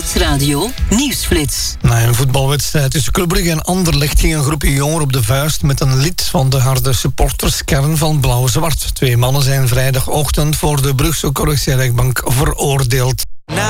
Nieuwsradio Nieuwsflits. Na een voetbalwedstrijd tussen Club Brugge en Anderlecht ging een groepje jongeren op de vuist met een lid van de harde supporterskern van Blauw-Zwart. 2 mannen zijn vrijdagochtend voor de Brugse correctierechtbank veroordeeld.